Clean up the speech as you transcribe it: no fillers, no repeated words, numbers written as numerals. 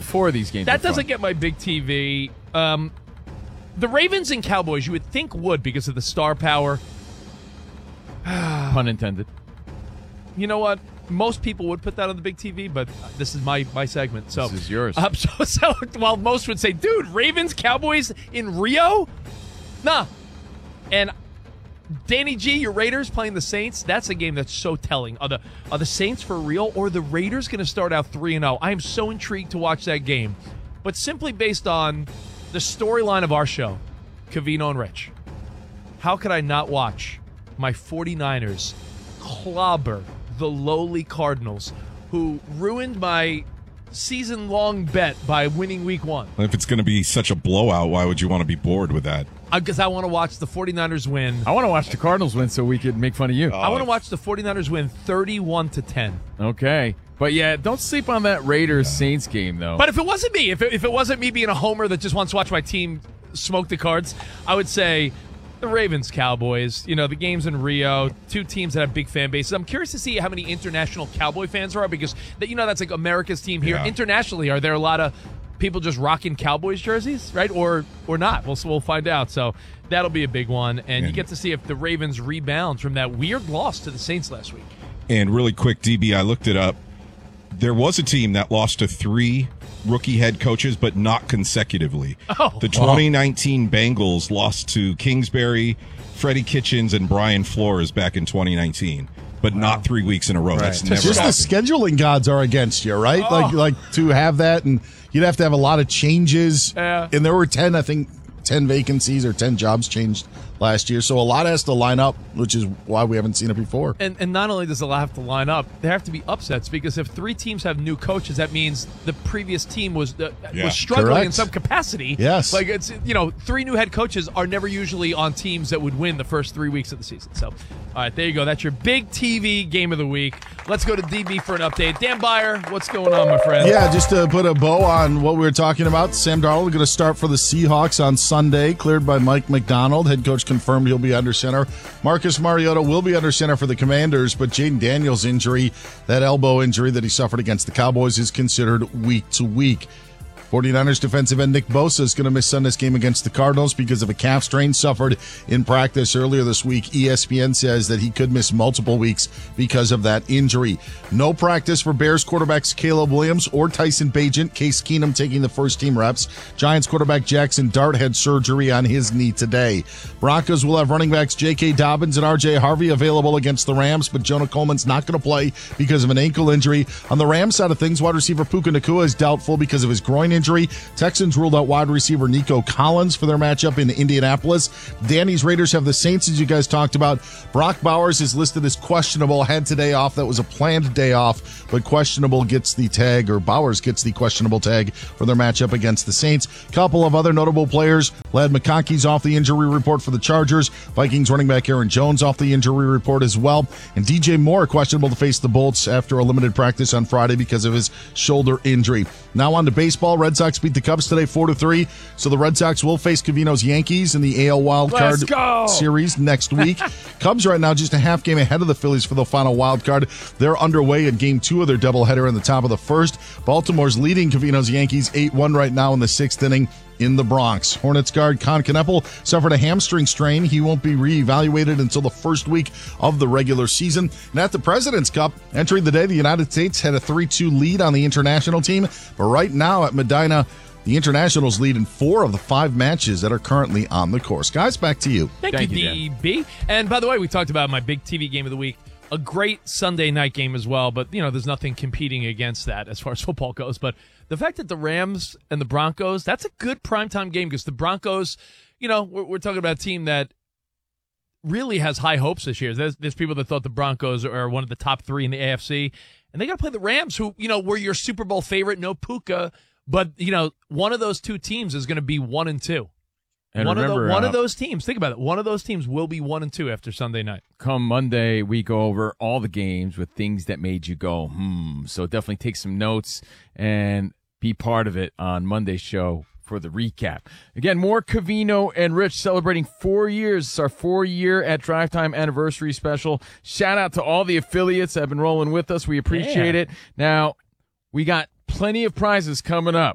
4 of these games. That doesn't get my big TV. The Ravens and Cowboys, you would think would because of the star power. Pun intended. You know what? Most people would put that on the big TV, but this is my segment. So this is yours. So while most would say, dude, Ravens, Cowboys in Rio? Nah. And Danny G, your Raiders playing the Saints, that's a game that's so telling. Are the Saints for real, or are the Raiders going to start out 3-0? I am so intrigued to watch that game. But simply based on the storyline of our show, Covino and Rich, how could I not watch my 49ers clobber the lowly Cardinals, who ruined my season-long bet by winning week 1? If it's going to be such a blowout, why would you want to be bored with that? Because I want to watch the 49ers win. I want to watch the Cardinals win so we could make fun of you. I want to watch the 49ers win 31-10. Okay. But, yeah, don't sleep on that Raiders-Saints game, though. But if it wasn't me, if it wasn't me being a homer that just wants to watch my team smoke the Cards, I would say the Ravens, Cowboys, the game's in Rio, 2 teams that have big fan bases. I'm curious to see how many international Cowboy fans there are because, that's like America's team here. Yeah. Internationally, are there a lot of people just rocking Cowboys jerseys, right? Or not? We'll find out. So that'll be a big one. And you get to see if the Ravens rebound from that weird loss to the Saints last week. And really quick, DB, I looked it up. There was a team that lost to 3 rookie head coaches, but not consecutively. The 2019 Bengals lost to Kingsbury, Freddie Kitchens, and Brian Flores back in 2019, but not 3 weeks in a row. Right. That's never just happened. The scheduling gods are against you, right? Like to have that, and you'd have to have a lot of changes. And there were 10 vacancies or 10 jobs changed last year. So a lot has to line up, which is why we haven't seen it before. And not only does a lot have to line up, there have to be upsets because if 3 teams have new coaches, that means the previous team was struggling in some capacity. Yes. Like it's 3 new head coaches are never usually on teams that would win the first 3 weeks of the season. So, all right, there you go. That's your big TV game of the week. Let's go to DB for an update. Dan Beyer, what's going on, my friend? Yeah, just to put a bow on what we were talking about, Sam Darnold going to start for the Seahawks on Sunday, cleared by Mike McDonald. Head coach confirmed he'll be under center. Marcus Mariota will be under center for the Commanders, but Jaden Daniels' injury, that elbow injury that he suffered against the Cowboys, is considered week to week. 49ers defensive end Nick Bosa is going to miss Sunday's game against the Cardinals because of a calf strain suffered in practice earlier this week. ESPN says that he could miss multiple weeks because of that injury. No practice for Bears quarterbacks Caleb Williams or Tyson Bagent. Case Keenum taking the first team reps. Giants quarterback Jackson Dart had surgery on his knee today. Broncos will have running backs J.K. Dobbins and R.J. Harvey available against the Rams, but Jonah Coleman's not going to play because of an ankle injury. On the Rams side of things, wide receiver Puka Nacua is doubtful because of his groin injury. Texans ruled out wide receiver Nico Collins for their matchup in Indianapolis. Danny's Raiders have the Saints, as you guys talked about. Brock Bowers is listed as questionable. Had today off. That was a planned day off, but questionable gets the tag, or Bowers gets the questionable tag for their matchup against the Saints. Couple of other notable players. Ladd McConkey's off the injury report for the Chargers. Vikings running back Aaron Jones off the injury report as well. And DJ Moore questionable to face the Bolts after a limited practice on Friday because of his shoulder injury. Now on to baseball. Red Sox beat the Cubs today 4-3. So the Red Sox will face Covino's Yankees in the AL Wild Card Series next week. Cubs right now just a half game ahead of the Phillies for the final wild card. They're underway in game 2 of their doubleheader in the top of the first. Baltimore's leading Covino's Yankees 8-1 right now in the 6th inning in the Bronx. Hornets guard Con Kneppel suffered a hamstring strain. He won't be reevaluated until the first week of the regular season. And at the President's Cup, entering the day, the United States had a 3-2 lead on the international team. But right now at Medina, the Internationals lead in 4 of the 5 matches that are currently on the course. Guys, back to you. Thank you, DB. And by the way, we talked about my big TV game of the week. A great Sunday night game as well, but, there's nothing competing against that as far as football goes. But the fact that the Rams and the Broncos, that's a good primetime game because the Broncos, we're talking about a team that really has high hopes this year. There's people that thought the Broncos are one of the top 3 in the AFC, and they got to play the Rams, who, were your Super Bowl favorite, no Puka, but, one of those 2 teams is going to be 1-2. And one of those teams, think about it, one of those teams will be 1-2 after Sunday night. Come Monday, we go over all the games with things that made you go, So definitely take some notes and be part of it on Monday's show for the recap. Again, more Covino and Rich celebrating 4 years. It's our 4-year at Drive Time anniversary special. Shout out to all the affiliates that have been rolling with us. We appreciate it. Now, we got plenty of prizes coming up.